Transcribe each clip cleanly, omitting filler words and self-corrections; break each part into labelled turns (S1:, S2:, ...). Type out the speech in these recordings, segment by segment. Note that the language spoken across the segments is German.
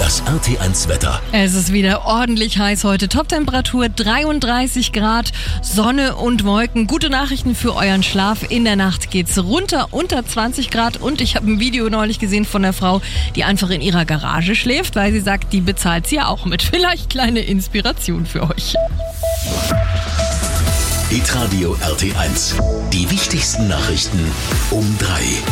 S1: Das RT1 Wetter.
S2: Es ist wieder ordentlich heiß heute. Toptemperatur 33 Grad, Sonne und Wolken. Gute Nachrichten für euren Schlaf. In der Nacht geht's runter unter 20 Grad. Und ich habe ein Video neulich gesehen von einer Frau, die einfach in ihrer Garage schläft, weil sie sagt, die bezahlt sie ja auch mit. Vielleicht kleine Inspiration für euch.
S1: Hitradio RT1. Die wichtigsten Nachrichten um 3.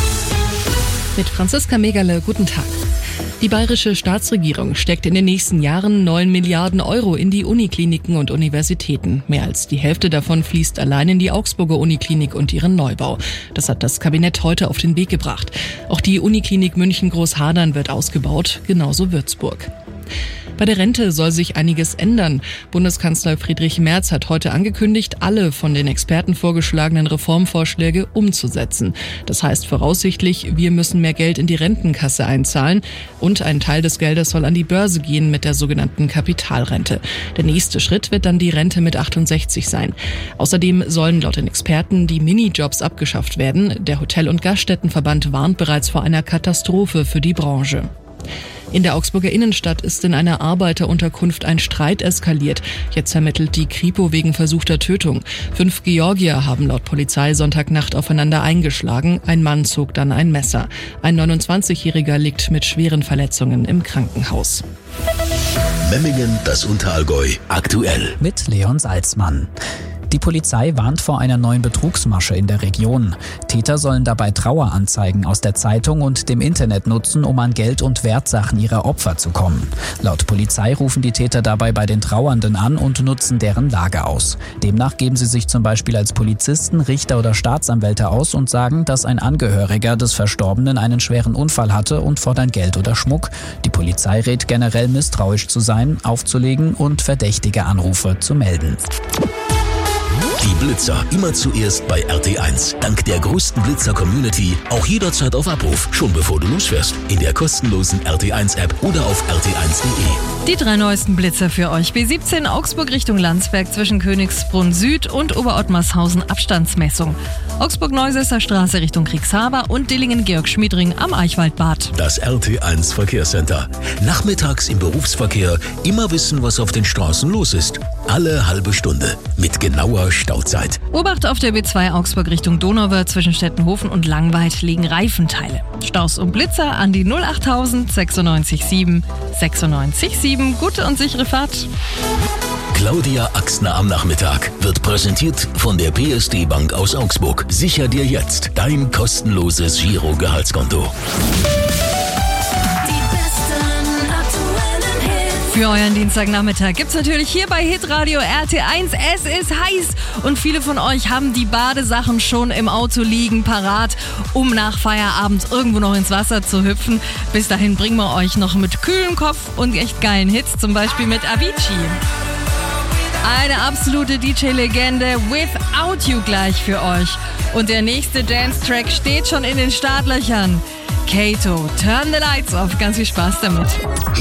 S3: Mit Franziska Megerle, guten Tag. Die bayerische Staatsregierung steckt in den nächsten Jahren 9 Milliarden Euro in die Unikliniken und Universitäten. Mehr als die Hälfte davon fließt allein in die Augsburger Uniklinik und ihren Neubau. Das hat das Kabinett heute auf den Weg gebracht. Auch die Uniklinik München-Großhadern wird ausgebaut, genauso Würzburg. Bei der Rente soll sich einiges ändern. Bundeskanzler Friedrich Merz hat heute angekündigt, alle von den Experten vorgeschlagenen Reformvorschläge umzusetzen. Das heißt voraussichtlich, wir müssen mehr Geld in die Rentenkasse einzahlen und ein Teil des Geldes soll an die Börse gehen mit der sogenannten Kapitalrente. Der nächste Schritt wird dann die Rente mit 68 sein. Außerdem sollen laut den Experten die Minijobs abgeschafft werden. Der Hotel- und Gaststättenverband warnt bereits vor einer Katastrophe für die Branche. In der Augsburger Innenstadt ist in einer Arbeiterunterkunft ein Streit eskaliert. Jetzt ermittelt die Kripo wegen versuchter Tötung. 5 Georgier haben laut Polizei Sonntagnacht aufeinander eingeschlagen. Ein Mann zog dann ein Messer. Ein 29-Jähriger liegt mit schweren Verletzungen im Krankenhaus.
S1: Memmingen, das Unterallgäu, aktuell.
S4: Mit Leon Salzmann. Die Polizei warnt vor einer neuen Betrugsmasche in der Region. Täter sollen dabei Traueranzeigen aus der Zeitung und dem Internet nutzen, um an Geld und Wertsachen ihrer Opfer zu kommen. Laut Polizei rufen die Täter dabei bei den Trauernden an und nutzen deren Lage aus. Demnach geben sie sich zum Beispiel als Polizisten, Richter oder Staatsanwälte aus und sagen, dass ein Angehöriger des Verstorbenen einen schweren Unfall hatte und fordern Geld oder Schmuck. Die Polizei rät generell misstrauisch zu sein, aufzulegen und verdächtige Anrufe zu melden.
S1: Die Blitzer immer zuerst bei RT1. Dank der größten Blitzer-Community auch jederzeit auf Abruf, schon bevor du losfährst. In der kostenlosen RT1-App oder auf rt1.de.
S2: Die 3 neuesten Blitzer für euch. B17 Augsburg Richtung Landsberg zwischen Königsbrunn Süd und Oberottmarshausen Abstandsmessung. Augsburg-Neusesser Straße Richtung Kriegshaber und Dillingen-Georg-Schmiedring am Eichwaldbad.
S1: Das RT1 Verkehrscenter. Nachmittags im Berufsverkehr immer wissen, was auf den Straßen los ist. Alle halbe Stunde mit genauer Stauzeit.
S2: Obacht auf der B2 Augsburg Richtung Donauwörth zwischen Stettenhofen und Langweid liegen Reifenteile. Staus und Blitzer an die 08000 96 7 96 7. Gute und sichere Fahrt.
S1: Claudia Axner am Nachmittag wird präsentiert von der PSD Bank aus Augsburg. Sicher dir jetzt dein kostenloses Giro-Gehaltskonto.
S2: Für euren Dienstagnachmittag gibt's natürlich hier bei Hitradio RT1. Es ist heiß und viele von euch haben die Badesachen schon im Auto liegen, parat, um nach Feierabend irgendwo noch ins Wasser zu hüpfen. Bis dahin bringen wir euch noch mit kühlem Kopf und echt geilen Hits, zum Beispiel mit Avicii. Eine absolute DJ-Legende, Without You gleich für euch. Und der nächste Dance-Track steht schon in den Startlöchern. Kato, Turn the Lights Off. Ganz viel Spaß damit.